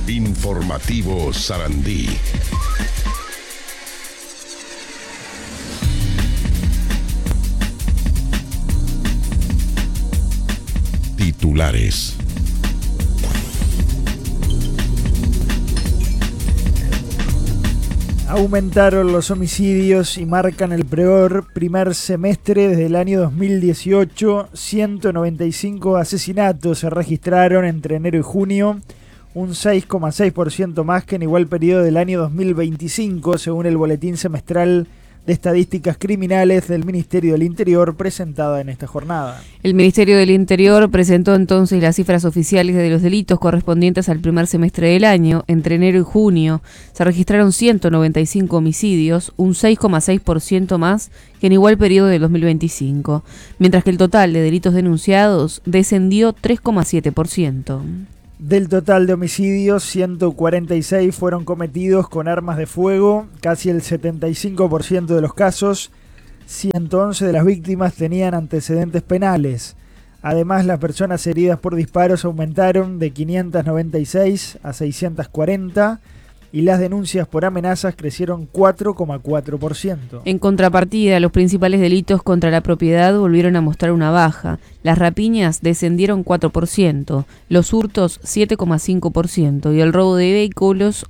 Informativo Sarandí. Titulares. Aumentaron los homicidios y marcan el peor primer semestre desde el año 2018. 195 asesinatos se registraron entre enero y junio, un 6,6% más que en igual periodo del año 2025, según el Boletín Semestral de Estadísticas Criminales del Ministerio del Interior presentada en esta jornada. El Ministerio del Interior presentó entonces las cifras oficiales de los delitos correspondientes al primer semestre del año. Entre enero y junio se registraron 195 homicidios, un 6,6% más que en igual periodo del 2025, mientras que el total de delitos denunciados descendió 3,7%. Del total de homicidios, 146 fueron cometidos con armas de fuego, casi el 75% de los casos. 111 de las víctimas tenían antecedentes penales. Además, las personas heridas por disparos aumentaron de 596 a 640 y las denuncias por amenazas crecieron 4,4%. En contrapartida, los principales delitos contra la propiedad volvieron a mostrar una baja. Las rapiñas descendieron 4%, los hurtos 7,5% y el robo de vehículos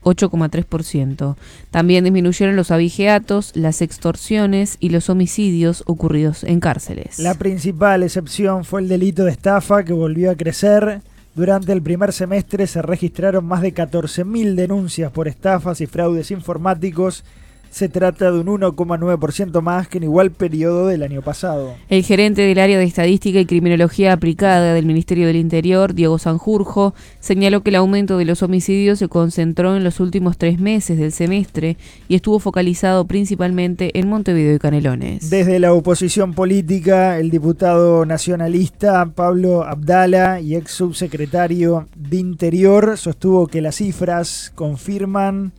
8,3%. También disminuyeron los abigeatos, las extorsiones y los homicidios ocurridos en cárceles. La principal excepción fue el delito de estafa, que volvió a crecer. Durante el primer semestre se registraron más de 14.000 denuncias por estafas y fraudes informáticos. Se trata de un 1,9% más que en igual periodo del año pasado. El gerente del área de Estadística y Criminología Aplicada del Ministerio del Interior, Diego Sanjurjo, señaló que el aumento de los homicidios se concentró en los últimos 3 meses del semestre y estuvo focalizado principalmente en Montevideo y Canelones. Desde la oposición política, el diputado nacionalista Pablo Abdala y ex subsecretario de Interior sostuvo que las cifras confirman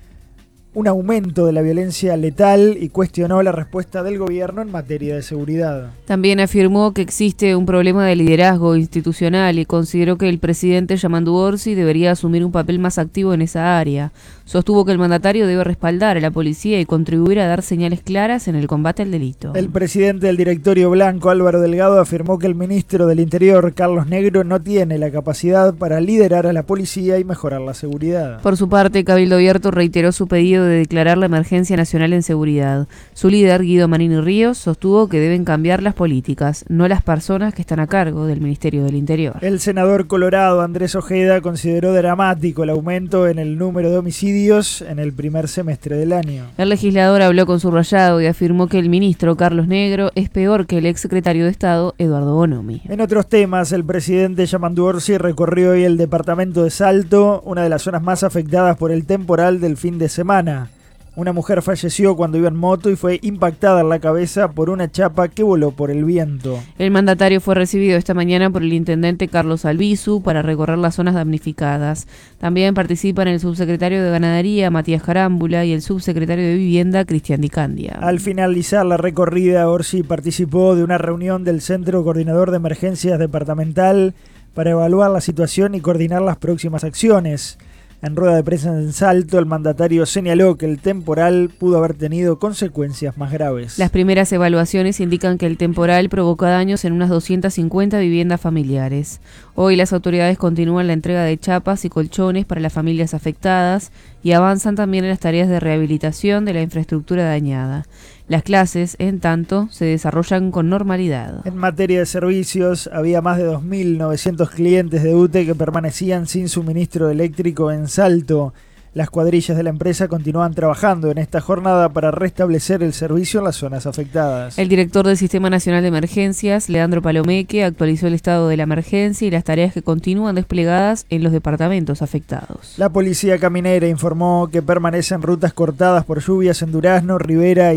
un aumento de la violencia letal y cuestionó la respuesta del gobierno en materia de seguridad. También afirmó que existe un problema de liderazgo institucional y consideró que el presidente Yamandu Orsi debería asumir un papel más activo en esa área. Sostuvo que el mandatario debe respaldar a la policía y contribuir a dar señales claras en el combate al delito. El presidente del directorio blanco, Álvaro Delgado, afirmó que el ministro del Interior, Carlos Negro, no tiene la capacidad para liderar a la policía y mejorar la seguridad. Por su parte, Cabildo Abierto reiteró su pedido de declarar la emergencia nacional en seguridad. Su líder, Guido Manini Ríos, sostuvo que deben cambiar las políticas, no las personas que están a cargo del Ministerio del Interior. El senador colorado Andrés Ojeda consideró dramático el aumento en el número de homicidios en el primer semestre del año. El legislador habló con subrayado y afirmó que el ministro Carlos Negro es peor que el exsecretario de Estado Eduardo Bonomi. En otros temas, el presidente Yamandu Orsi recorrió hoy el departamento de Salto, una de las zonas más afectadas por el temporal del fin de semana. Una mujer falleció cuando iba en moto y fue impactada en la cabeza por una chapa que voló por el viento. El mandatario fue recibido esta mañana por el intendente Carlos Albizu para recorrer las zonas damnificadas. También participan el subsecretario de Ganadería, Matías Carámbula, y el subsecretario de Vivienda, Cristian Di Candia. Al finalizar la recorrida, Orsi participó de una reunión del Centro Coordinador de Emergencias Departamental para evaluar la situación y coordinar las próximas acciones. En rueda de prensa en Salto, el mandatario señaló que el temporal pudo haber tenido consecuencias más graves. Las primeras evaluaciones indican que el temporal provocó daños en unas 250 viviendas familiares. Hoy las autoridades continúan la entrega de chapas y colchones para las familias afectadas y avanzan también en las tareas de rehabilitación de la infraestructura dañada. Las clases, en tanto, se desarrollan con normalidad. En materia de servicios, había más de 2.900 clientes de UTE que permanecían sin suministro eléctrico en Salto. Las cuadrillas de la empresa continúan trabajando en esta jornada para restablecer el servicio en las zonas afectadas. El director del Sistema Nacional de Emergencias, Leandro Palomeque, actualizó el estado de la emergencia y las tareas que continúan desplegadas en los departamentos afectados. La Policía Caminera informó que permanecen rutas cortadas por lluvias en Durazno, Rivera y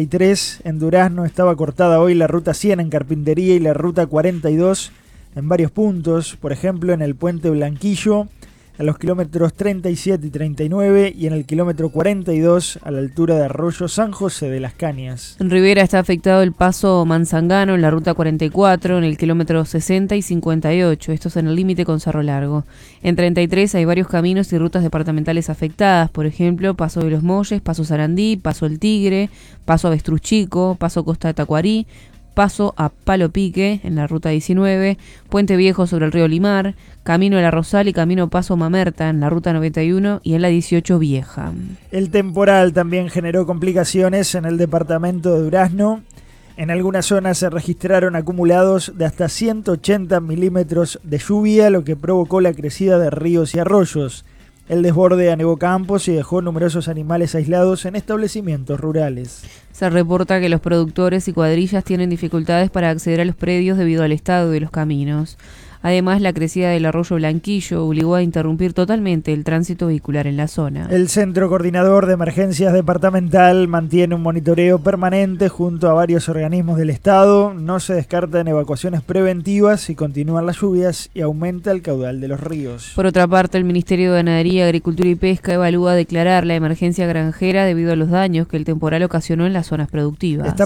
33. En Durazno estaba cortada hoy la ruta 100 en Carpintería y la ruta 42 en varios puntos, por ejemplo en el Puente Blanquillo. en los kilómetros 37 y 39 y en el kilómetro 42 a la altura de Arroyo San José de las Cañas. En Rivera está afectado el paso Manzangano en la ruta 44 en el kilómetro 60 y 58, esto es en el límite con Cerro Largo. En 33 hay varios caminos y rutas departamentales afectadas, por ejemplo, Paso de los Molles, Paso Sarandí, Paso El Tigre, Paso Avestruz Chico, Paso Costa de Tacuarí, paso a Palo Pique en la ruta 19, Puente Viejo sobre el río Limar, Camino de la Rosal y Camino Paso Mamerta en la ruta 91 y en la 18 Vieja. El temporal también generó complicaciones en el departamento de Durazno. En algunas zonas se registraron acumulados de hasta 180 milímetros de lluvia, lo que provocó la crecida de ríos y arroyos. El desborde anegó campos y dejó numerosos animales aislados en establecimientos rurales. Se reporta que los productores y cuadrillas tienen dificultades para acceder a los predios debido al estado de los caminos. Además, la crecida del arroyo Blanquillo obligó a interrumpir totalmente el tránsito vehicular en la zona. El Centro Coordinador de Emergencias Departamental mantiene un monitoreo permanente junto a varios organismos del Estado. No se descartan evacuaciones preventivas si continúan las lluvias y aumenta el caudal de los ríos. Por otra parte, el Ministerio de Ganadería, Agricultura y Pesca evalúa declarar la emergencia granjera debido a los daños que el temporal ocasionó en las zonas productivas. Está